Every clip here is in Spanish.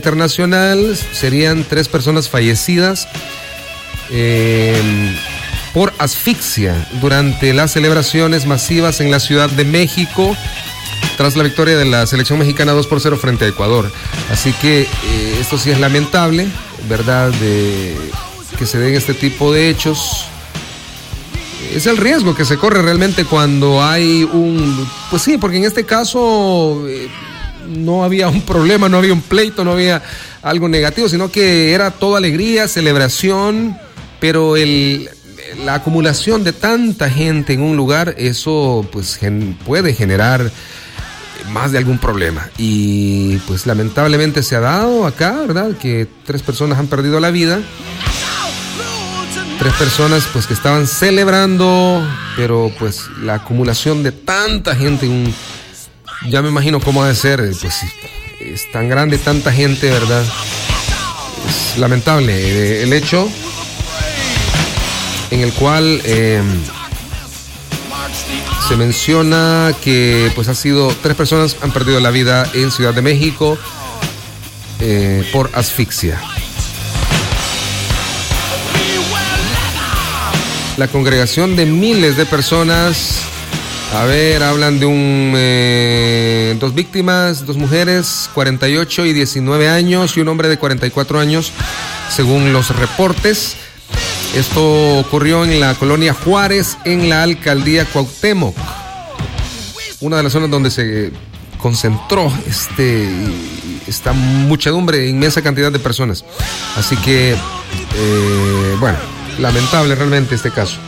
internacional, serían 3 personas fallecidas por asfixia durante las celebraciones masivas en la Ciudad de México tras la victoria de la selección mexicana 2-0 frente a Ecuador. Así que esto sí es lamentable, ¿verdad?, de que se den este tipo de hechos. Es el riesgo que se corre realmente cuando hay pues sí, porque en este caso no había un problema, no había un pleito, no había algo negativo, sino que era toda alegría, celebración, pero la acumulación de tanta gente en un lugar, eso pues puede generar más de algún problema. Y pues lamentablemente se ha dado acá, ¿verdad?, que 3 personas han perdido la vida. 3 personas pues que estaban celebrando, pero pues la acumulación de tanta gente, ya me imagino cómo ha de ser, pues es tan grande, tanta gente, ¿verdad? Es lamentable el hecho en el cual se menciona que pues 3 personas han perdido la vida en Ciudad de México por asfixia. La congregación de miles de personas, hablan de 2 víctimas, 2 mujeres, 48 y 19 años, y un hombre de 44 años, según los reportes. Esto ocurrió en la colonia Juárez, en la alcaldía Cuauhtémoc, una de las zonas donde se concentró esta muchedumbre, inmensa cantidad de personas. Así que, lamentable realmente este caso.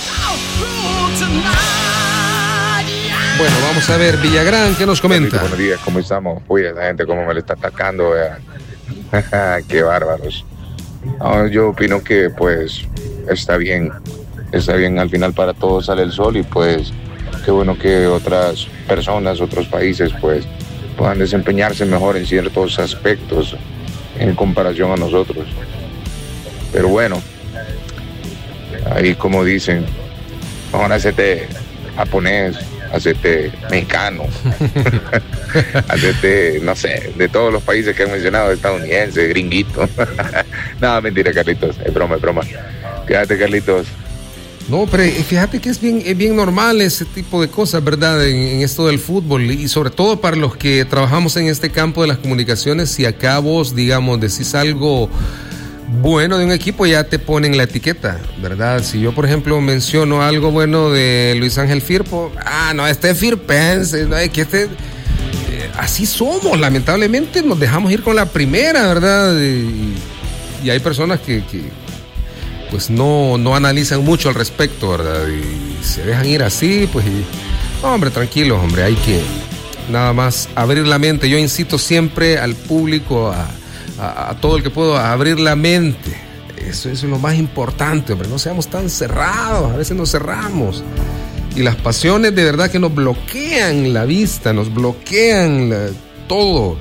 Bueno, vamos a ver, Villagrán, ¿qué nos comenta? Buenos días, ¿cómo estamos? Uy, esa gente cómo me le está atacando, qué bárbaros. No, yo opino que pues está bien, al final para todos sale el sol, y pues qué bueno que otras personas, otros países pues puedan desempeñarse mejor en ciertos aspectos en comparación a nosotros. Pero bueno, ahí como dicen, mejor hacerte japonés, hacerte mexicano, hacerte, no sé, de todos los países que han mencionado, estadounidense, gringuito. No, mentira, Carlitos, es broma. Fíjate, Carlitos. No, pero fíjate que es bien normal ese tipo de cosas, ¿verdad? En esto del fútbol, y sobre todo para los que trabajamos en este campo de las comunicaciones. Si acá vos, digamos, decís algo bueno de un equipo, ya te ponen la etiqueta, ¿verdad? Si yo, por ejemplo, menciono algo bueno de Luis Ángel Firpo, no, este es firpense, no, es que así somos, lamentablemente nos dejamos ir con la primera, ¿verdad? Y hay personas que pues no analizan mucho al respecto, ¿verdad? Y se dejan ir así, pues, no, hombre, tranquilos, hombre, hay que nada más abrir la mente. Yo incito siempre al público, a todo el que puedo, a abrir la mente. Eso es lo más importante, hombre. No seamos tan cerrados. A veces nos cerramos. Y las pasiones de verdad que nos bloquean la vista, nos bloquean todo.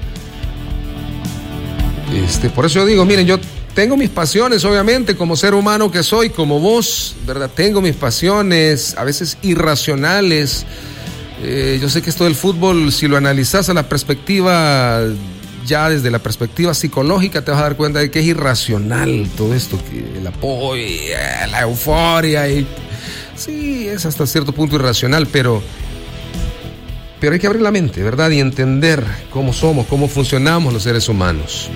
Por eso yo digo, miren, yo tengo mis pasiones, obviamente, como ser humano que soy, como vos, ¿verdad? Tengo mis pasiones, a veces irracionales. Yo sé que esto del fútbol, si lo analizás a la perspectiva, ya desde la perspectiva psicológica, te vas a dar cuenta de que es irracional todo esto, que el apoyo, la euforia, y sí, es hasta cierto punto irracional, pero hay que abrir la mente, ¿verdad? Y entender cómo somos, cómo funcionamos los seres humanos.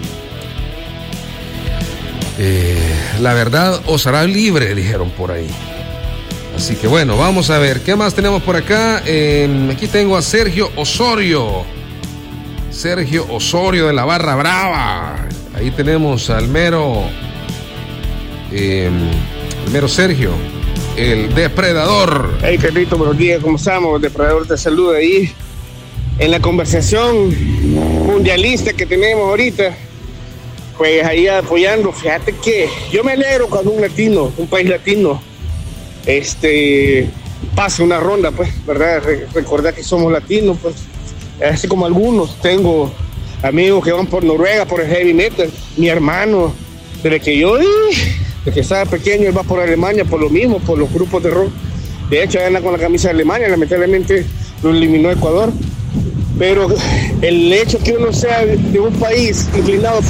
La verdad os hará libre, dijeron por ahí. Así que bueno, vamos a ver, ¿qué más tenemos por acá? Aquí tengo a Sergio Osorio de la Barra Brava. Ahí tenemos al mero Sergio, el depredador. Hey, Carlito, buenos días, ¿cómo estamos? El depredador te saluda ahí en la conversación mundialista que tenemos ahorita. Pues ahí apoyando. Fíjate que yo me alegro cuando un país latino pase una ronda, pues, ¿verdad? Recordar que somos latinos, pues. Así como algunos, tengo amigos que van por Noruega, por el heavy metal. Mi hermano, desde que estaba pequeño, él va por Alemania, por lo mismo, por los grupos de rock. De hecho, anda con la camisa de Alemania, lamentablemente lo eliminó Ecuador. Pero el hecho que uno sea de un país inclinado